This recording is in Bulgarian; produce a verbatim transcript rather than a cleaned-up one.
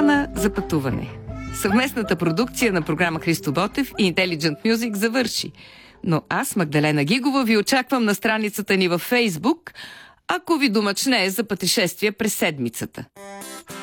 Покана за пътуване. Съвместната продукция на програма Христо Ботев и Intelligent Music завърши. Но аз, Магдалена Гигова, ви очаквам на страницата ни във Фейсбук, ако ви домъчне е за пътешествие през седмицата.